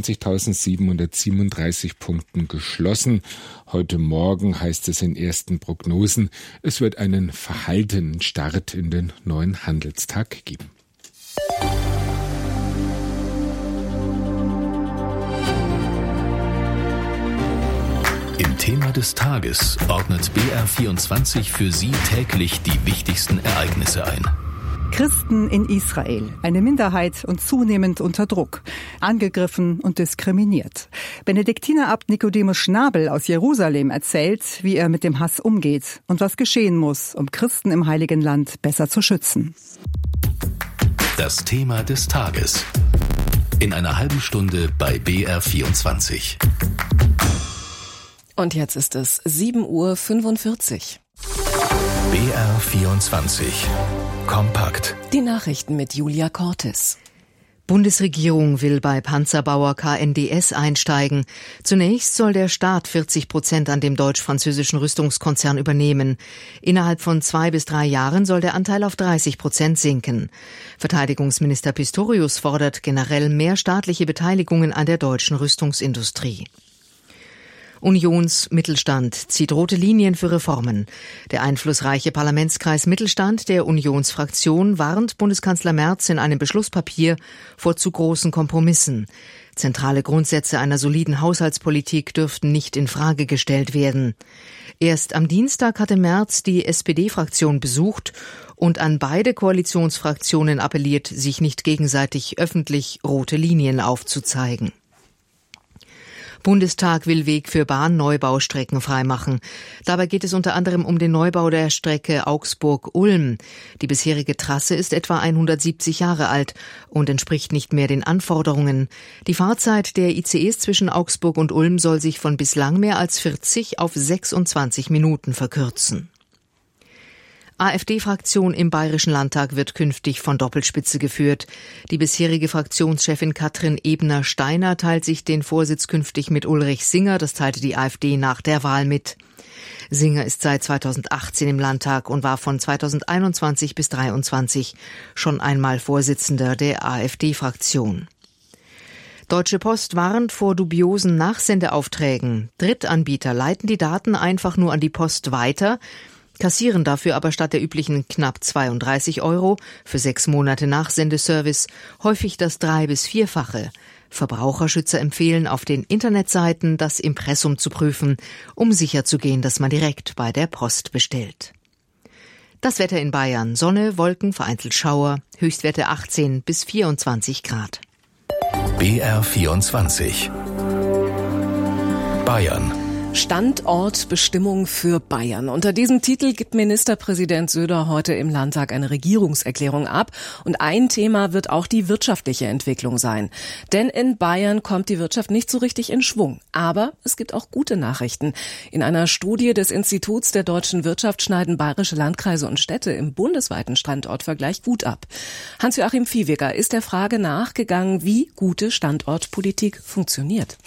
24.737 Punkten geschlossen. Heute Morgen heißt es in ersten Prognosen, es wird einen verhaltenen Start in den neuen Handelstag geben. Im Thema des Tages ordnet BR24 für Sie täglich die wichtigsten Ereignisse ein. Christen in Israel, eine Minderheit und zunehmend unter Druck, angegriffen und diskriminiert. Benediktinerabt Nikodemus Schnabel aus Jerusalem erzählt, wie er mit dem Hass umgeht und was geschehen muss, um Christen im Heiligen Land besser zu schützen. Das Thema des Tages. In einer halben Stunde bei BR24. Und jetzt ist es 7:45 Uhr. BR24. Kompakt. Die Nachrichten mit Julia Cortes. Bundesregierung will bei Panzerbauer KNDS einsteigen. Zunächst soll der Staat 40% an dem deutsch-französischen Rüstungskonzern übernehmen. Innerhalb von 2 bis 3 Jahren soll der Anteil auf 30% sinken. Verteidigungsminister Pistorius fordert generell mehr staatliche Beteiligungen an der deutschen Rüstungsindustrie. Unionsmittelstand zieht rote Linien für Reformen. Der einflussreiche Parlamentskreis Mittelstand der Unionsfraktion warnt Bundeskanzler Merz in einem Beschlusspapier vor zu großen Kompromissen. Zentrale Grundsätze einer soliden Haushaltspolitik dürften nicht in Frage gestellt werden. Erst am Dienstag hatte Merz die SPD-Fraktion besucht und an beide Koalitionsfraktionen appelliert, sich nicht gegenseitig öffentlich rote Linien aufzuzeigen. Bundestag will Weg für Bahnneubau-Strecken freimachen. Dabei geht es unter anderem um den Neubau der Strecke Augsburg-Ulm. Die bisherige Trasse ist etwa 170 Jahre alt und entspricht nicht mehr den Anforderungen. Die Fahrzeit der ICEs zwischen Augsburg und Ulm soll sich von bislang mehr als 40 auf 26 Minuten verkürzen. AfD-Fraktion im Bayerischen Landtag wird künftig von Doppelspitze geführt. Die bisherige Fraktionschefin Katrin Ebner-Steiner teilt sich den Vorsitz künftig mit Ulrich Singer. Das teilte die AfD nach der Wahl mit. Singer ist seit 2018 im Landtag und war von 2021 bis 2023 schon einmal Vorsitzender der AfD-Fraktion. Deutsche Post warnt vor dubiosen Nachsendeaufträgen. Drittanbieter leiten die Daten einfach nur an die Post weiter, kassieren dafür aber statt der üblichen knapp 32 € für 6 Monate Nachsendeservice häufig das 3- bis 4-fache. Verbraucherschützer empfehlen, auf den Internetseiten das Impressum zu prüfen, um sicherzugehen, dass man direkt bei der Post bestellt. Das Wetter in Bayern: Sonne, Wolken, vereinzelt Schauer, Höchstwerte 18 bis 24 Grad. BR24 Bayern. Standortbestimmung für Bayern. Unter diesem Titel gibt Ministerpräsident Söder heute im Landtag eine Regierungserklärung ab. Und ein Thema wird auch die wirtschaftliche Entwicklung sein. Denn in Bayern kommt die Wirtschaft nicht so richtig in Schwung. Aber es gibt auch gute Nachrichten. In einer Studie des Instituts der deutschen Wirtschaft schneiden bayerische Landkreise und Städte im bundesweiten Standortvergleich gut ab. Hans-Joachim Viehweger ist der Frage nachgegangen, wie gute Standortpolitik funktioniert.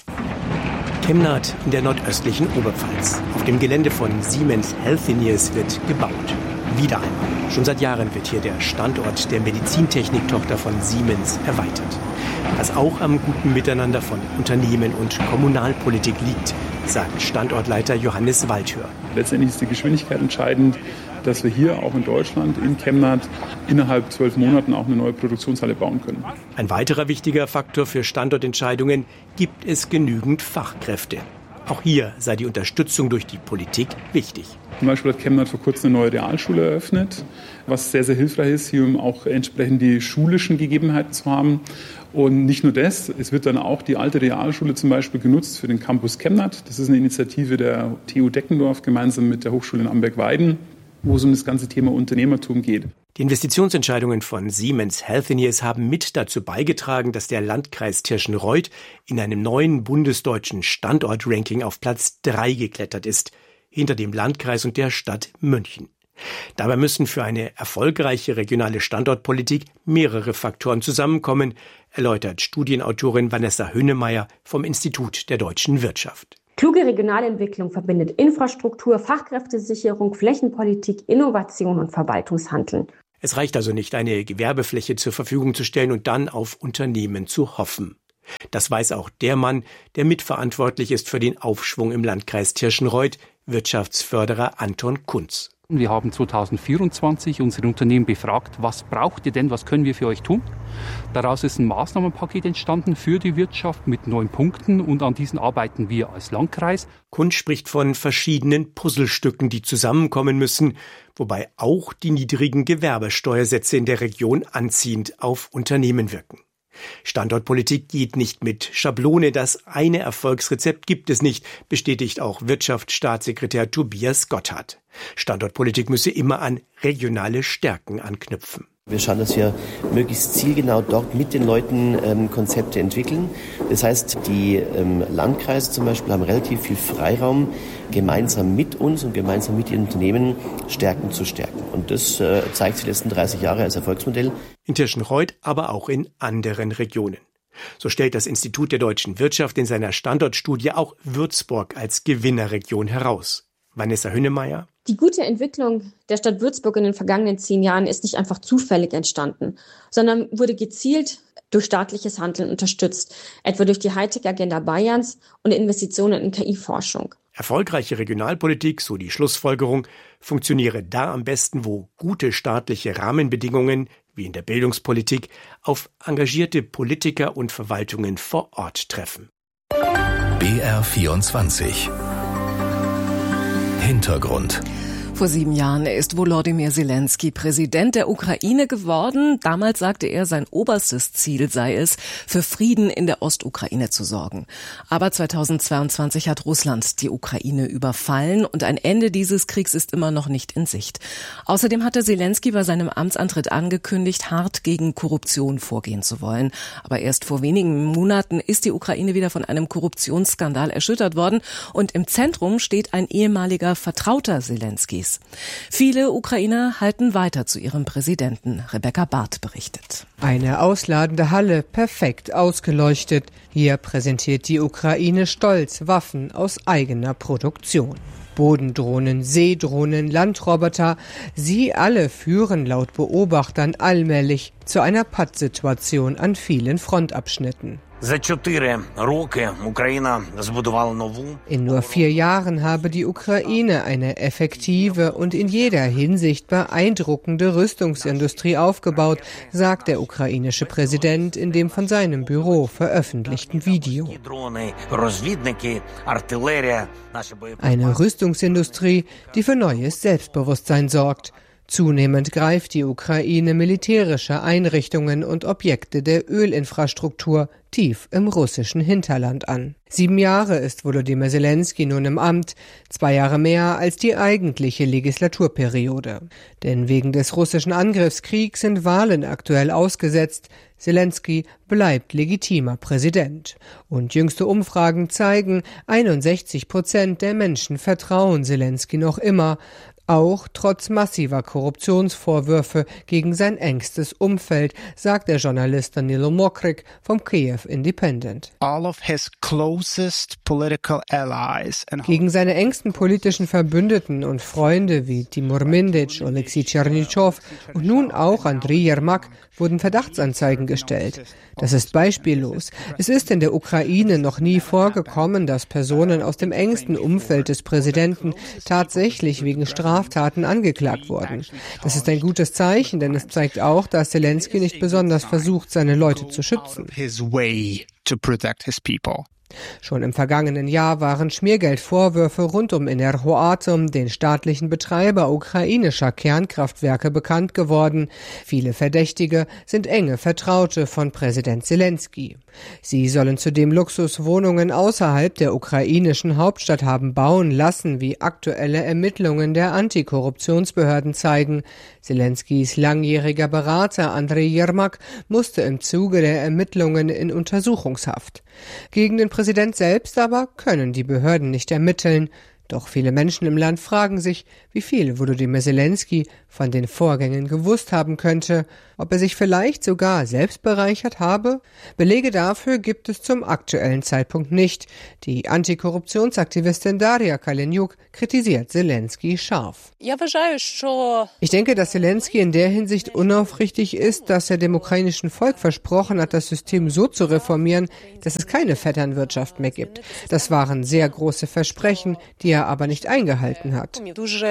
Kemnath in der nordöstlichen Oberpfalz. Auf dem Gelände von Siemens Healthineers wird gebaut. Wieder einmal. Schon seit Jahren wird hier der Standort der Medizintechnik-Tochter von Siemens erweitert. Was auch am guten Miteinander von Unternehmen und Kommunalpolitik liegt, sagt Standortleiter Johannes Waldhör. Letztendlich ist die Geschwindigkeit entscheidend, dass wir hier auch in Deutschland, in Kemnath, innerhalb 12 Monaten auch eine neue Produktionshalle bauen können. Ein weiterer wichtiger Faktor für Standortentscheidungen: gibt es genügend Fachkräfte? Auch hier sei die Unterstützung durch die Politik wichtig. Zum Beispiel hat Kemnath vor kurzem eine neue Realschule eröffnet, was sehr, sehr hilfreich ist, hier um auch entsprechend die schulischen Gegebenheiten zu haben. Und nicht nur das, es wird dann auch die alte Realschule zum Beispiel genutzt für den Campus Kemnath. Das ist eine Initiative der TU Deckendorf gemeinsam mit der Hochschule in Amberg-Weiden, wo es um das ganze Thema Unternehmertum geht. Die Investitionsentscheidungen von Siemens Healthineers haben mit dazu beigetragen, dass der Landkreis Tirschenreuth in einem neuen bundesdeutschen Standortranking auf Platz 3 geklettert ist, hinter dem Landkreis und der Stadt München. Dabei müssen für eine erfolgreiche regionale Standortpolitik mehrere Faktoren zusammenkommen, erläutert Studienautorin Vanessa Hünemeyer vom Institut der deutschen Wirtschaft. Kluge Regionalentwicklung verbindet Infrastruktur, Fachkräftesicherung, Flächenpolitik, Innovation und Verwaltungshandeln. Es reicht also nicht, eine Gewerbefläche zur Verfügung zu stellen und dann auf Unternehmen zu hoffen. Das weiß auch der Mann, der mitverantwortlich ist für den Aufschwung im Landkreis Tirschenreuth, Wirtschaftsförderer Anton Kunz. Wir haben 2024 unsere Unternehmen befragt, was braucht ihr denn, was können wir für euch tun? Daraus ist ein Maßnahmenpaket entstanden für die Wirtschaft mit 9 Punkten und an diesen arbeiten wir als Landkreis. Kunz spricht von verschiedenen Puzzlestücken, die zusammenkommen müssen, wobei auch die niedrigen Gewerbesteuersätze in der Region anziehend auf Unternehmen wirken. Standortpolitik geht nicht mit Schablone, das eine Erfolgsrezept gibt es nicht, bestätigt auch Wirtschaftsstaatssekretär Tobias Gotthard. Standortpolitik müsse immer an regionale Stärken anknüpfen. Wir schauen, dass wir möglichst zielgenau dort mit den Leuten Konzepte entwickeln. Das heißt, die Landkreise zum Beispiel haben relativ viel Freiraum, gemeinsam mit uns und gemeinsam mit den Unternehmen Stärken zu stärken. Und das zeigt sich die letzten 30 Jahre als Erfolgsmodell. In Tirschenreuth, aber auch in anderen Regionen. So stellt das Institut der deutschen Wirtschaft in seiner Standortstudie auch Würzburg als Gewinnerregion heraus. Vanessa Hünemeyer. Die gute Entwicklung der Stadt Würzburg in den vergangenen 10 Jahren ist nicht einfach zufällig entstanden, sondern wurde gezielt durch staatliches Handeln unterstützt, etwa durch die Hightech-Agenda Bayerns und Investitionen in KI-Forschung. Erfolgreiche Regionalpolitik, so die Schlussfolgerung, funktioniere da am besten, wo gute staatliche Rahmenbedingungen, wie in der Bildungspolitik, auf engagierte Politiker und Verwaltungen vor Ort treffen. BR24 Hintergrund. Vor 7 Jahren ist Volodymyr Zelensky Präsident der Ukraine geworden. Damals sagte er, sein oberstes Ziel sei es, für Frieden in der Ostukraine zu sorgen. Aber 2022 hat Russland die Ukraine überfallen und ein Ende dieses Kriegs ist immer noch nicht in Sicht. Außerdem hatte Zelensky bei seinem Amtsantritt angekündigt, hart gegen Korruption vorgehen zu wollen. Aber erst vor wenigen Monaten ist die Ukraine wieder von einem Korruptionsskandal erschüttert worden und im Zentrum steht ein ehemaliger Vertrauter Zelenskys. Viele Ukrainer halten weiter zu ihrem Präsidenten. Rebecca Barth berichtet. Eine ausladende Halle, perfekt ausgeleuchtet. Hier präsentiert die Ukraine stolz Waffen aus eigener Produktion. Bodendrohnen, Seedrohnen, Landroboter, sie alle führen laut Beobachtern allmählich zu einer Pattsituation an vielen Frontabschnitten. In nur 4 Jahren habe die Ukraine eine effektive und in jeder Hinsicht beeindruckende Rüstungsindustrie aufgebaut, sagt der ukrainische Präsident in dem von seinem Büro veröffentlichten Video. Eine Rüstungsindustrie, die für neues Selbstbewusstsein sorgt. Zunehmend greift die Ukraine militärische Einrichtungen und Objekte der Ölinfrastruktur tief im russischen Hinterland an. 7 Jahre ist Volodymyr Zelensky nun im Amt, 2 Jahre mehr als die eigentliche Legislaturperiode. Denn wegen des russischen Angriffskriegs sind Wahlen aktuell ausgesetzt. Zelensky bleibt legitimer Präsident. Und jüngste Umfragen zeigen, 61% der Menschen vertrauen Zelensky noch immer, auch trotz massiver Korruptionsvorwürfe gegen sein engstes Umfeld, sagt der Journalist Danilo Mokryk vom Kiev Independent. Gegen seine engsten politischen Verbündeten und Freunde wie Timur Mindic, Oleksiy Tschernyschow und nun auch Andriy Yermak wurden Verdachtsanzeigen gestellt. Das ist beispiellos. Es ist in der Ukraine noch nie vorgekommen, dass Personen aus dem engsten Umfeld des Präsidenten tatsächlich wegen Straftaten angeklagt wurden. Das ist ein gutes Zeichen, denn es zeigt auch, dass Zelensky nicht besonders versucht, seine Leute zu schützen. Schon im vergangenen Jahr waren Schmiergeldvorwürfe rund um Enerhoatom, den staatlichen Betreiber ukrainischer Kernkraftwerke, bekannt geworden. Viele Verdächtige sind enge Vertraute von Präsident Zelensky. Sie sollen zudem Luxuswohnungen außerhalb der ukrainischen Hauptstadt haben bauen lassen, wie aktuelle Ermittlungen der Antikorruptionsbehörden zeigen. Zelenskys langjähriger Berater Andriy Yermak musste im Zuge der Ermittlungen in Untersuchungshaft. Gegen den Präsident selbst aber können die Behörden nicht ermitteln. Doch viele Menschen im Land fragen sich, wie viel Volodymyr Zelensky von den Vorgängen gewusst haben könnte, ob er sich vielleicht sogar selbst bereichert habe. Belege dafür gibt es zum aktuellen Zeitpunkt nicht. Die Antikorruptionsaktivistin Daria Kaleniuk kritisiert Zelensky scharf. Ich denke, dass Zelensky in der Hinsicht unaufrichtig ist, dass er dem ukrainischen Volk versprochen hat, das System so zu reformieren, dass es keine Vetternwirtschaft mehr gibt. Das waren sehr große Versprechen, die er aber nicht eingehalten hat.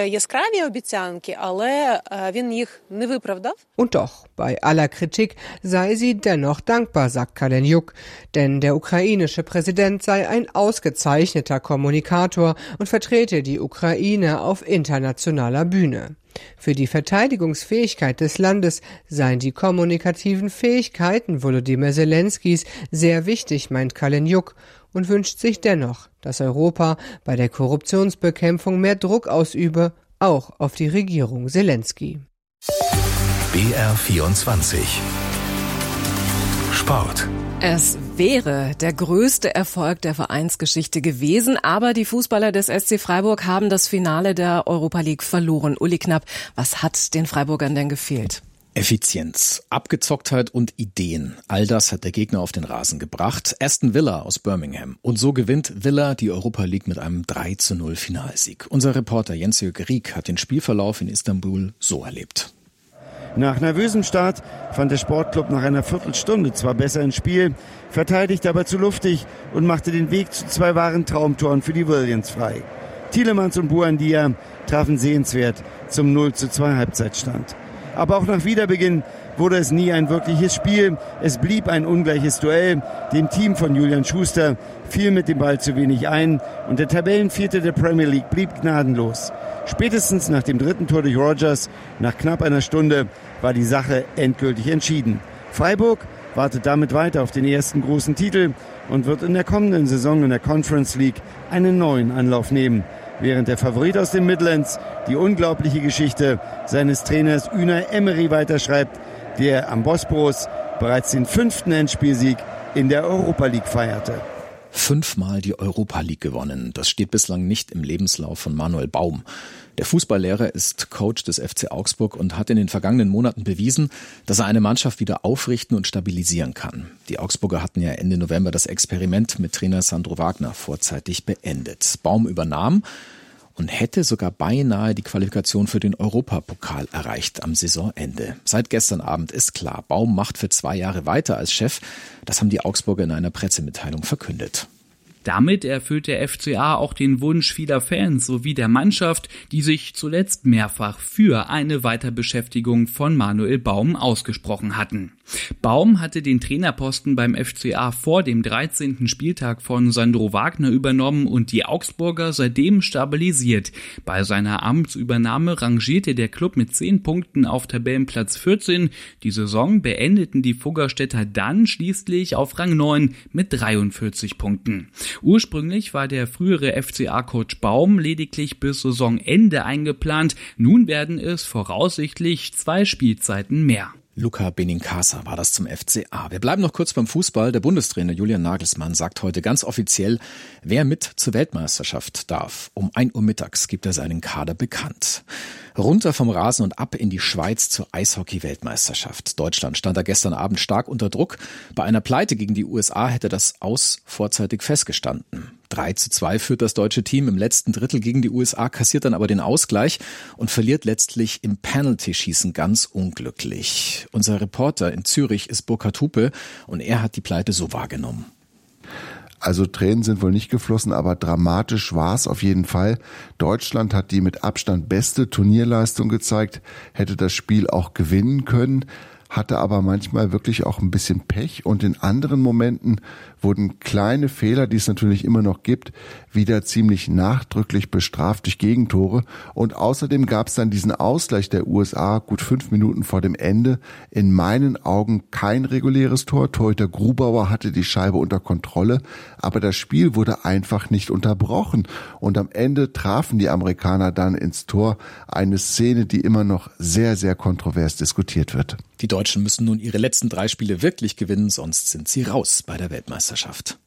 Und doch, bei aller Kritik sei sie dennoch dankbar, sagt Kaleniuk, denn der ukrainische Präsident sei ein ausgezeichneter Kommunikator und vertrete die Ukraine auf internationaler Bühne. Für die Verteidigungsfähigkeit des Landes seien die kommunikativen Fähigkeiten Volodymyr Zelenskys sehr wichtig, meint Kaleniuk, und wünscht sich dennoch, dass Europa bei der Korruptionsbekämpfung mehr Druck ausübe, auch auf die Regierung Zelensky. BR24 Sport. Es wäre der größte Erfolg der Vereinsgeschichte gewesen, aber die Fußballer des SC Freiburg haben das Finale der Europa League verloren. Uli Knapp, was hat den Freiburgern denn gefehlt? Effizienz, Abgezocktheit und Ideen. All das hat der Gegner auf den Rasen gebracht. Aston Villa aus Birmingham. Und so gewinnt Villa die Europa League mit einem 3:0 Finalsieg. Unser Reporter Jens-Jörg Rieck hat den Spielverlauf in Istanbul so erlebt. Nach nervösem Start fand der Sportclub nach einer Viertelstunde zwar besser ins Spiel, verteidigte aber zu luftig und machte den Weg zu 2 wahren Traumtoren für die Williams frei. Tielemans und Buendia trafen sehenswert zum 0:2 Halbzeitstand. Aber auch nach Wiederbeginn wurde es nie ein wirkliches Spiel. Es blieb ein ungleiches Duell. Dem Team von Julian Schuster fiel mit dem Ball zu wenig ein und der Tabellenvierte der Premier League blieb gnadenlos. Spätestens nach dem 3. Tor durch Rodgers, nach knapp einer Stunde, war die Sache endgültig entschieden. Freiburg wartet damit weiter auf den ersten großen Titel und wird in der kommenden Saison in der Conference League einen neuen Anlauf nehmen. Während der Favorit aus den Midlands die unglaubliche Geschichte seines Trainers Unai Emery weiterschreibt, der am Bosporus bereits den 5. Endspielsieg in der Europa League feierte. 5-mal die Europa League gewonnen. Das steht bislang nicht im Lebenslauf von Manuel Baum. Der Fußballlehrer ist Coach des FC Augsburg und hat in den vergangenen Monaten bewiesen, dass er eine Mannschaft wieder aufrichten und stabilisieren kann. Die Augsburger hatten ja Ende November das Experiment mit Trainer Sandro Wagner vorzeitig beendet. Baum übernahm und hätte sogar beinahe die Qualifikation für den Europapokal erreicht am Saisonende. Seit gestern Abend ist klar, Baum macht für 2 Jahre weiter als Chef. Das haben die Augsburger in einer Pressemitteilung verkündet. Damit erfüllt der FCA auch den Wunsch vieler Fans sowie der Mannschaft, die sich zuletzt mehrfach für eine Weiterbeschäftigung von Manuel Baum ausgesprochen hatten. Baum hatte den Trainerposten beim FCA vor dem 13. Spieltag von Sandro Wagner übernommen und die Augsburger seitdem stabilisiert. Bei seiner Amtsübernahme rangierte der Klub mit 10 Punkten auf Tabellenplatz 14. Die Saison beendeten die Fuggerstädter dann schließlich auf Rang 9 mit 43 Punkten. Ursprünglich war der frühere FCA-Coach Baum lediglich bis Saisonende eingeplant. Nun werden es voraussichtlich 2 Spielzeiten mehr. Luca Benincasa war das zum FCA. Wir bleiben noch kurz beim Fußball. Der Bundestrainer Julian Nagelsmann sagt heute ganz offiziell, wer mit zur Weltmeisterschaft darf. Um 1 Uhr mittags gibt er seinen Kader bekannt. Runter vom Rasen und ab in die Schweiz zur Eishockey-Weltmeisterschaft. Deutschland stand da gestern Abend stark unter Druck. Bei einer Pleite gegen die USA hätte das Aus vorzeitig festgestanden. 3:2 führt das deutsche Team im letzten Drittel gegen die USA, kassiert dann aber den Ausgleich und verliert letztlich im Penalty-Schießen ganz unglücklich. Unser Reporter in Zürich ist Burkhard Hupe und er hat die Pleite so wahrgenommen. Also Tränen sind wohl nicht geflossen, aber dramatisch war es auf jeden Fall. Deutschland hat die mit Abstand beste Turnierleistung gezeigt, hätte das Spiel auch gewinnen können, hatte aber manchmal wirklich auch ein bisschen Pech und in anderen Momenten wurden kleine Fehler, die es natürlich immer noch gibt, wieder ziemlich nachdrücklich bestraft durch Gegentore und außerdem gab es dann diesen Ausgleich der USA gut 5 Minuten vor dem Ende. In meinen Augen kein reguläres Tor. Torhüter Grubauer hatte die Scheibe unter Kontrolle, aber das Spiel wurde einfach nicht unterbrochen und am Ende trafen die Amerikaner dann ins Tor. Eine Szene, die immer noch sehr, sehr kontrovers diskutiert wird. Die Deutschen müssen nun ihre letzten 3 Spiele wirklich gewinnen, sonst sind sie raus bei der Weltmeisterschaft.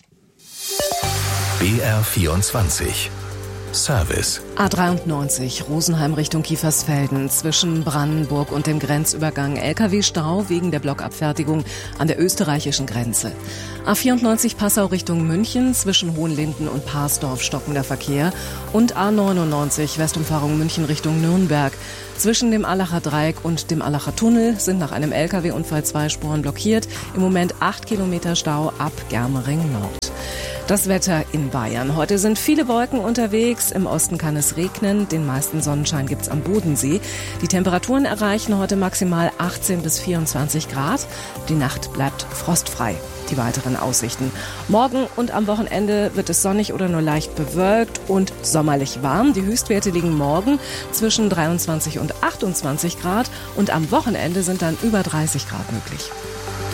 BR24 Service. A93 Rosenheim Richtung Kiefersfelden zwischen Brandenburg und dem Grenzübergang LKW-Stau wegen der Blockabfertigung an der österreichischen Grenze. A94 Passau Richtung München zwischen Hohenlinden und Parsdorf stockender Verkehr und A99 Westumfahrung München Richtung Nürnberg. Zwischen dem Allacher Dreieck und dem Allacher Tunnel sind nach einem LKW-Unfall 2 Spuren blockiert. Im Moment 8 Kilometer Stau ab Germering Nord. Das Wetter in Bayern. Heute sind viele Wolken unterwegs. Im Osten kann es regnen. Den meisten Sonnenschein gibt's am Bodensee. Die Temperaturen erreichen heute maximal 18 bis 24 Grad. Die Nacht bleibt frostfrei. Die weiteren Aussichten. Morgen und am Wochenende wird es sonnig oder nur leicht bewölkt und sommerlich warm. Die Höchstwerte liegen morgen zwischen 23 und 28 Grad und am Wochenende sind dann über 30 Grad möglich.